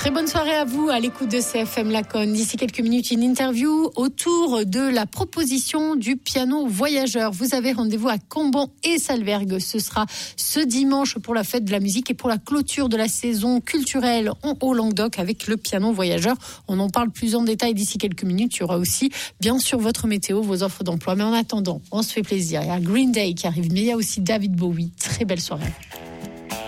Très bonne soirée à vous à l'écoute de CFM Laconne. D'ici quelques minutes, une interview autour de la proposition du piano voyageur. Vous avez rendez-vous à Cambon et Salvergue. Ce sera ce dimanche pour la fête de la musique et pour la clôture de la saison culturelle en Haut-Languedoc avec le piano voyageur. On en parle plus en détail d'ici quelques minutes. Il y aura aussi, bien sûr, votre météo, vos offres d'emploi. Mais en attendant, on se fait plaisir. Il y a Green Day qui arrive, mais il y a aussi David Bowie. Très belle soirée.